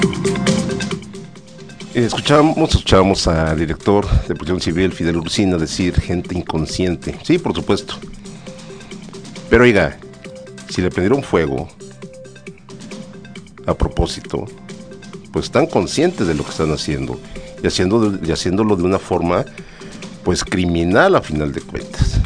Escuchábamos al director de Protección Civil, Fidel Ursina, decir gente inconsciente. Sí, por supuesto. Pero oiga, si le prendieron fuego a propósito, pues están conscientes de lo que están haciendo y haciéndolo de una forma pues criminal a final de cuentas.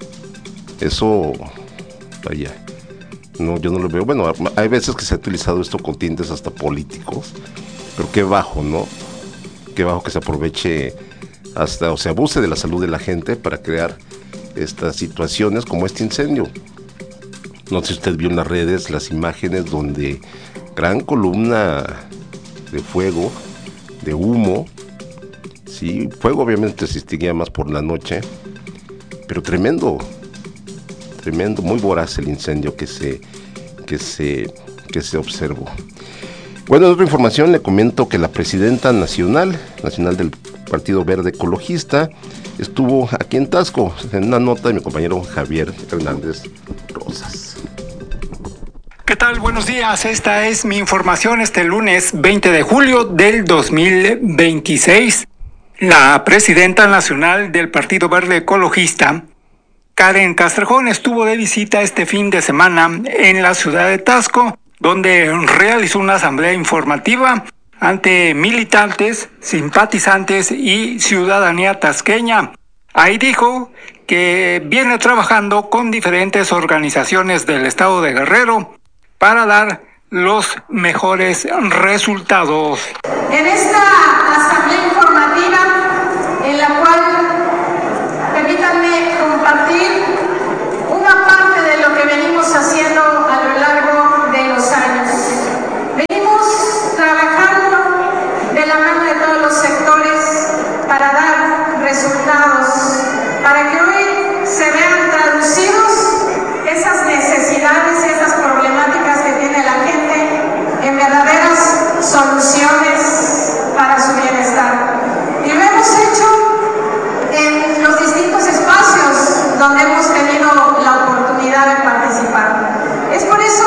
Eso, vaya, no, yo no lo veo. Bueno, hay veces que se ha utilizado esto con tintes hasta políticos, pero qué bajo, ¿no? Qué bajo que se aproveche hasta o se abuse de la salud de la gente para crear estas situaciones como este incendio. No sé si usted vio en las redes las imágenes donde gran columna de fuego, de humo, sí, fuego obviamente se extinguía más por la noche, pero tremendo, muy voraz el incendio que se observó. Bueno, en otra información le comento que la presidenta nacional del Partido Verde Ecologista, estuvo aquí en Taxco, en una nota de mi compañero Javier Hernández Rosas. ¿Qué tal? Buenos días, esta es mi información este lunes 20 de julio del 2026. La presidenta nacional del Partido Verde Ecologista, Karen Castrejón, estuvo de visita este fin de semana en la ciudad de Taxco, donde realizó una asamblea informativa ante militantes, simpatizantes y ciudadanía tasqueña. Ahí dijo que viene trabajando con diferentes organizaciones del estado de Guerrero para dar los mejores resultados. En esta asamblea informativa, en la cual permítanme compartir una parte de lo que venimos haciendo a lo largo de los años. Venimos trabajando de la mano de todos los sectores para dar resultados, para que hoy se vean traducidos esas necesidades y esas problemáticas que tiene la gente en verdaderas soluciones para su bienestar. Y lo hemos hecho en los distintos espacios donde hemos tenido la oportunidad de participar. Es por eso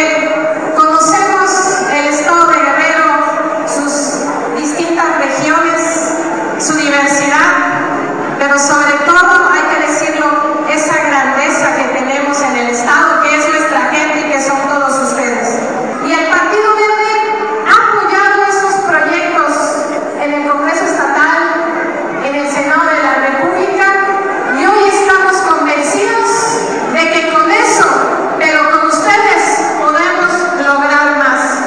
que conocemos el estado de Guerrero, sus distintas regiones, su diversidad, pero sobre todo, hay que decirlo, esa grandeza que tenemos en el estado, que es nuestra gente y que son todos ustedes. Y el Partido Verde ha apoyado esos proyectos en el Congreso Estatal, en el Senado de la República, y hoy estamos convencidos de que con eso, pero con ustedes, podemos lograr más.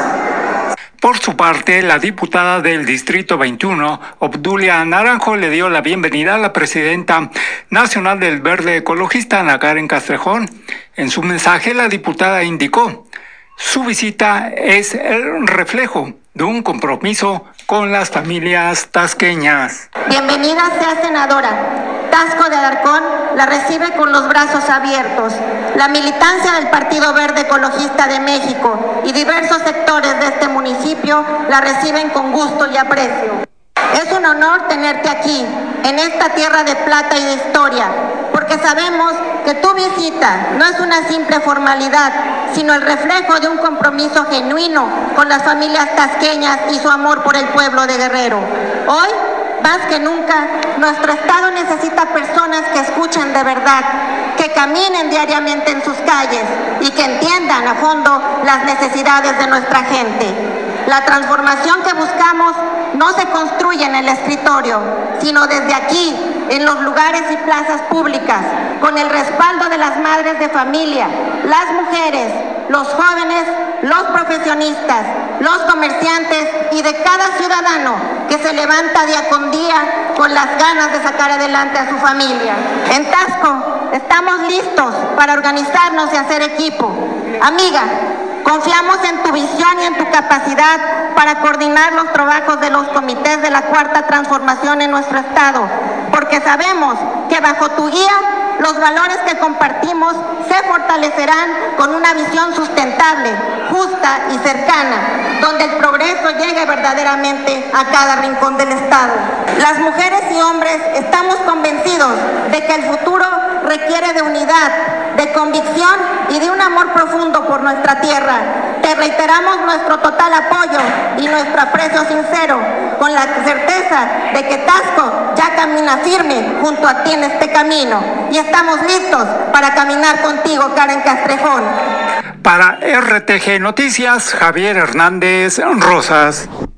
Por su parte, la diputada del Distrito 21, Obdulia Naranjo, le dio la bienvenida a la presidenta nacional del Verde Ecologista, Ana Karen Castrejón. En su mensaje, la diputada indicó: su visita es el reflejo de un compromiso con las familias tasqueñas. Bienvenida sea, senadora. Taxco de Alarcón la recibe con los brazos abiertos. La militancia del Partido Verde Ecologista de México y diversos sectores de este municipio la reciben con gusto y aprecio. Es un honor tenerte aquí, en esta tierra de plata y de historia, porque sabemos que tu visita no es una simple formalidad, sino el reflejo de un compromiso genuino con las familias tasqueñas y su amor por el pueblo de Guerrero. Hoy, más que nunca, nuestro estado necesita personas que escuchen de verdad, que caminen diariamente en sus calles y que entiendan a fondo las necesidades de nuestra gente. La transformación que buscamos no se construye en el escritorio, sino desde aquí, en los lugares y plazas públicas, con el respaldo de las madres de familia, las mujeres, los jóvenes, los profesionistas, los comerciantes y de cada ciudadano que se levanta día con día con las ganas de sacar adelante a su familia. En Taxco estamos listos para organizarnos y hacer equipo. Amiga, confiamos en tu visión y en tu capacidad para coordinar los trabajos de los comités de la Cuarta Transformación en nuestro estado, porque sabemos que bajo tu guía los valores que compartimos se fortalecerán con una visión sustentable, justa y cercana, donde el progreso llegue verdaderamente a cada rincón del estado. Las mujeres y hombres estamos convencidos de que el futuro requiere de unidad, de convicción y de un amor profundo por nuestra tierra. Te reiteramos nuestro total apoyo y nuestro aprecio sincero, con la certeza de que Taxco ya camina firme junto a ti en este camino y estamos listos para caminar contigo, Karen Castrejón. Para RTG Noticias, Javier Hernández Rosas.